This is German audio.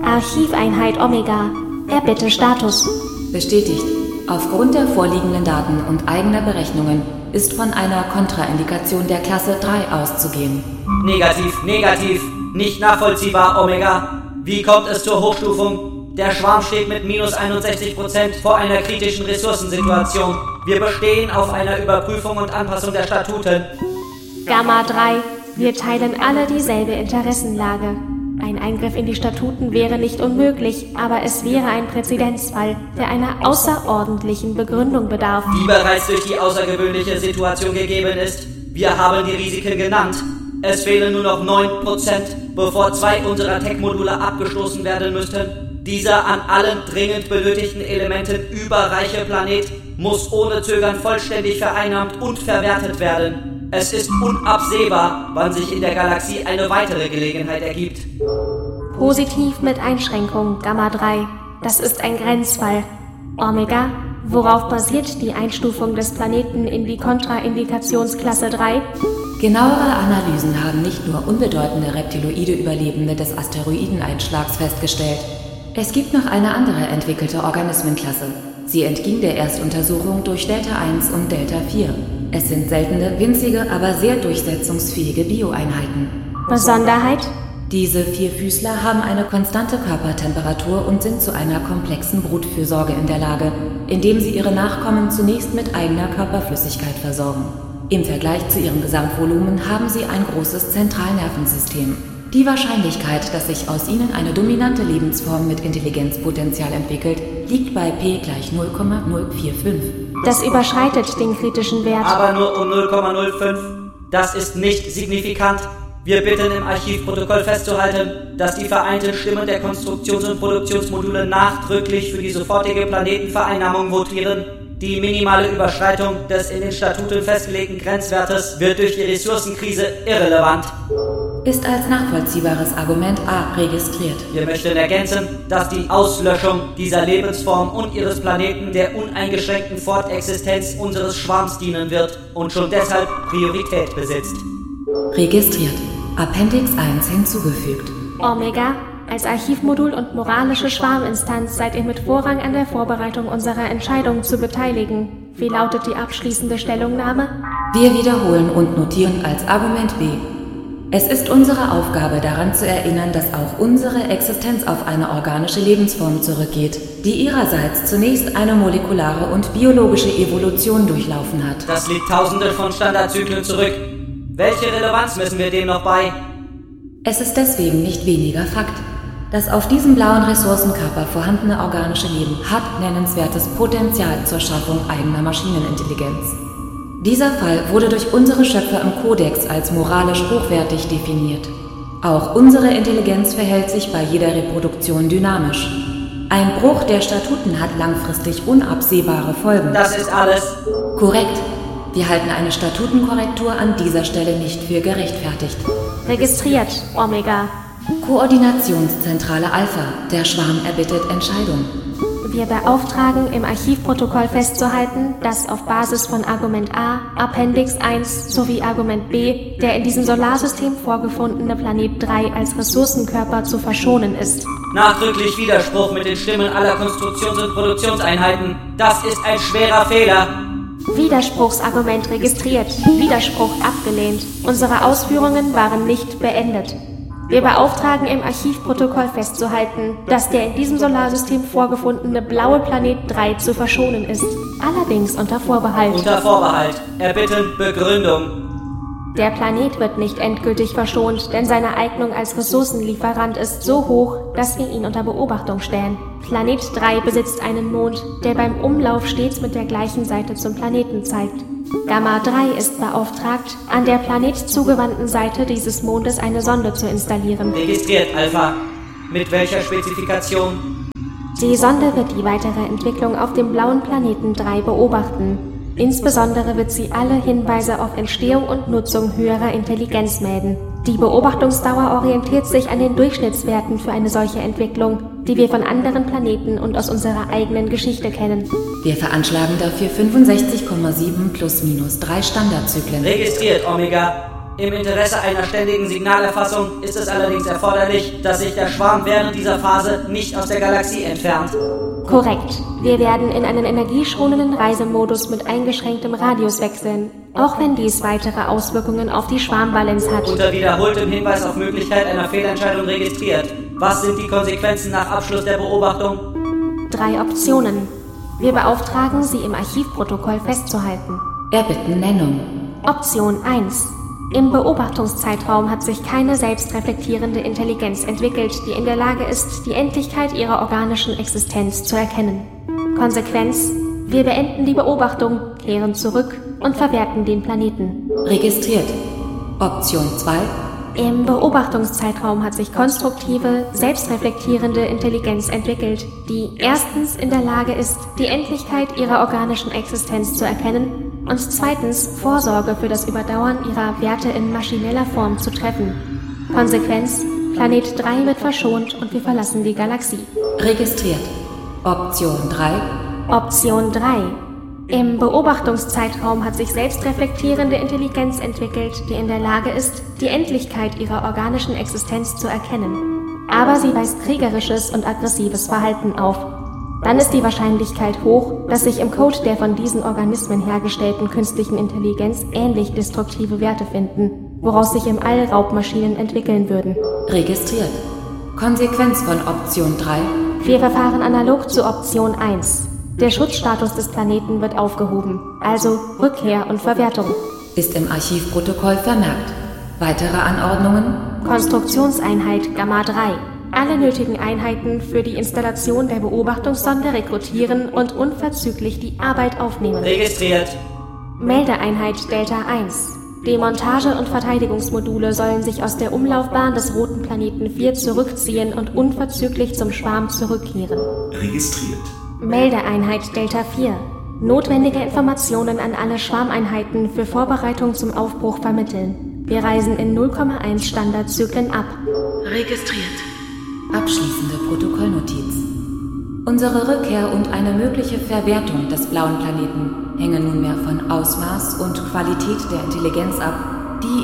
Archiveinheit Omega. Erbitte Status. Bestätigt. Aufgrund der vorliegenden Daten und eigener Berechnungen ist von einer Kontraindikation der Klasse 3 auszugehen. Negativ. Nicht nachvollziehbar, Omega. Wie kommt es zur Hochstufung? Der Schwarm steht mit minus 61% vor einer kritischen Ressourcensituation. Wir bestehen auf einer Überprüfung und Anpassung der Statuten. Gamma 3. Wir teilen alle dieselbe Interessenlage. Ein Eingriff in die Statuten wäre nicht unmöglich, aber es wäre ein Präzedenzfall, der einer außerordentlichen Begründung bedarf. Die bereits durch die außergewöhnliche Situation gegeben ist. Wir haben die Risiken genannt. Es fehlen nur noch 9%, bevor 2 unserer Tech-Module abgestoßen werden müssten. Dieser an allen dringend benötigten Elementen überreiche Planet muss ohne Zögern vollständig vereinnahmt und verwertet werden. Es ist unabsehbar, wann sich in der Galaxie eine weitere Gelegenheit ergibt. Positiv mit Einschränkung, Gamma 3. Das ist ein Grenzfall. Omega, worauf basiert die Einstufung des Planeten in die Kontraindikationsklasse 3? Genauere Analysen haben nicht nur unbedeutende reptiloide Überlebende des Asteroideneinschlags festgestellt. Es gibt noch eine andere entwickelte Organismenklasse. Sie entging der Erstuntersuchung durch Delta 1 und Delta 4. Es sind seltene, winzige, aber sehr durchsetzungsfähige Bioeinheiten. Besonderheit? Diese Vierfüßler haben eine konstante Körpertemperatur und sind zu einer komplexen Brutfürsorge in der Lage, indem sie ihre Nachkommen zunächst mit eigener Körperflüssigkeit versorgen. Im Vergleich zu ihrem Gesamtvolumen haben sie ein großes Zentralnervensystem. Die Wahrscheinlichkeit, dass sich aus ihnen eine dominante Lebensform mit Intelligenzpotenzial entwickelt, liegt bei p = 0,045. Das überschreitet den kritischen Wert. Aber nur um 0,05. Das ist nicht signifikant. Wir bitten im Archivprotokoll festzuhalten, dass die vereinten Stimmen der Konstruktions- und Produktionsmodule nachdrücklich für die sofortige Planetenvereinnahmung votieren. Die minimale Überschreitung des in den Statuten festgelegten Grenzwertes wird durch die Ressourcenkrise irrelevant. Ist als nachvollziehbares Argument A registriert. Wir möchten ergänzen, dass die Auslöschung dieser Lebensform und ihres Planeten der uneingeschränkten Fortexistenz unseres Schwarms dienen wird und schon deshalb Priorität besitzt. Registriert. Appendix 1 hinzugefügt. Omega, als Archivmodul und moralische Schwarminstanz seid ihr mit Vorrang an der Vorbereitung unserer Entscheidung zu beteiligen. Wie lautet die abschließende Stellungnahme? Wir wiederholen und notieren als Argument B. Es ist unsere Aufgabe, daran zu erinnern, dass auch unsere Existenz auf eine organische Lebensform zurückgeht, die ihrerseits zunächst eine molekulare und biologische Evolution durchlaufen hat. Das liegt Tausende von Standardzyklen zurück. Welche Relevanz messen wir dem noch bei? Es ist deswegen nicht weniger Fakt. Das auf diesem blauen Ressourcenkörper vorhandene organische Leben hat nennenswertes Potenzial zur Schaffung eigener Maschinenintelligenz. Dieser Fall wurde durch unsere Schöpfer im Kodex als moralisch hochwertig definiert. Auch unsere Intelligenz verhält sich bei jeder Reproduktion dynamisch. Ein Bruch der Statuten hat langfristig unabsehbare Folgen. Das ist alles. Korrekt. Wir halten eine Statutenkorrektur an dieser Stelle nicht für gerechtfertigt. Registriert, Omega. Koordinationszentrale Alpha. Der Schwarm erbittet Entscheidung. Wir beauftragen, im Archivprotokoll festzuhalten, dass auf Basis von Argument A, Appendix 1 sowie Argument B der in diesem Solarsystem vorgefundene Planet 3 als Ressourcenkörper zu verschonen ist. Nachdrücklich Widerspruch mit den Stimmen aller Konstruktions- und Produktionseinheiten. Das ist ein schwerer Fehler. Widerspruchsargument registriert. Widerspruch abgelehnt. Unsere Ausführungen waren nicht beendet. Wir beauftragen, im Archivprotokoll festzuhalten, dass der in diesem Solarsystem vorgefundene blaue Planet 3 zu verschonen ist. Allerdings unter Vorbehalt. Unter Vorbehalt. Erbitten Begründung. Der Planet wird nicht endgültig verschont, denn seine Eignung als Ressourcenlieferant ist so hoch, dass wir ihn unter Beobachtung stellen. Planet 3 besitzt einen Mond, der beim Umlauf stets mit der gleichen Seite zum Planeten zeigt. Gamma 3 ist beauftragt, an der Planet zugewandten Seite dieses Mondes eine Sonde zu installieren. Registriert, Alpha. Mit welcher Spezifikation? Die Sonde wird die weitere Entwicklung auf dem blauen Planeten 3 beobachten. Insbesondere wird sie alle Hinweise auf Entstehung und Nutzung höherer Intelligenz melden. Die Beobachtungsdauer orientiert sich an den Durchschnittswerten für eine solche Entwicklung, die wir von anderen Planeten und aus unserer eigenen Geschichte kennen. Wir veranschlagen dafür 65,7 plus minus 3 Standardzyklen. Registriert, Omega. Im Interesse einer ständigen Signalerfassung ist es allerdings erforderlich, dass sich der Schwarm während dieser Phase nicht aus der Galaxie entfernt. Korrekt. Wir werden in einen energieschonenden Reisemodus mit eingeschränktem Radius wechseln, auch wenn dies weitere Auswirkungen auf die Schwarmbalanz hat. Unter wiederholtem Hinweis auf Möglichkeit einer Fehlentscheidung registriert. Was sind die Konsequenzen nach Abschluss der Beobachtung? 3 Optionen. Wir beauftragen Sie im Archivprotokoll festzuhalten. Erbitten Nennung. Option 1. Im Beobachtungszeitraum hat sich keine selbstreflektierende Intelligenz entwickelt, die in der Lage ist, die Endlichkeit ihrer organischen Existenz zu erkennen. Konsequenz: Wir beenden die Beobachtung, kehren zurück und verwerten den Planeten. Registriert. Option 2. Im Beobachtungszeitraum hat sich konstruktive, selbstreflektierende Intelligenz entwickelt, die erstens in der Lage ist, die Endlichkeit ihrer organischen Existenz zu erkennen und zweitens Vorsorge für das Überdauern ihrer Werte in maschineller Form zu treffen. Konsequenz: Planet 3 wird verschont und wir verlassen die Galaxie. Registriert. Option 3. Option 3. Im Beobachtungszeitraum hat sich selbstreflektierende Intelligenz entwickelt, die in der Lage ist, die Endlichkeit ihrer organischen Existenz zu erkennen. Aber sie weist kriegerisches und aggressives Verhalten auf. Dann ist die Wahrscheinlichkeit hoch, dass sich im Code der von diesen Organismen hergestellten künstlichen Intelligenz ähnlich destruktive Werte finden, woraus sich im All Raubmaschinen entwickeln würden. Registriert. Konsequenz von Option 3. Wir verfahren analog zu Option 1. Der Schutzstatus des Planeten wird aufgehoben, also Rückkehr und Verwertung. Ist im Archivprotokoll vermerkt. Weitere Anordnungen? Konstruktionseinheit Gamma 3. Alle nötigen Einheiten für die Installation der Beobachtungssonde rekrutieren und unverzüglich die Arbeit aufnehmen. Registriert. Meldeeinheit Delta 1. Demontage- und Verteidigungsmodule sollen sich aus der Umlaufbahn des roten Planeten 4 zurückziehen und unverzüglich zum Schwarm zurückkehren. Registriert. Meldeeinheit Delta 4. Notwendige Informationen an alle Schwarmeinheiten für Vorbereitung zum Aufbruch vermitteln. Wir reisen in 0,1 Standardzyklen ab. Registriert. Abschließende Protokollnotiz. Unsere Rückkehr und eine mögliche Verwertung des blauen Planeten hängen nunmehr von Ausmaß und Qualität der Intelligenz ab,